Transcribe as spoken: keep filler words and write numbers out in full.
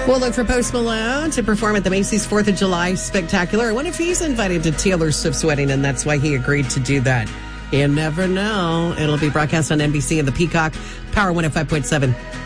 We'll look for Post Malone to perform at the Macy's fourth of July Spectacular. I wonder if he's invited to Taylor Swift's wedding, and that's why he agreed to do that. You never know. It'll be broadcast on N B C and the Peacock. Power one oh five point seven.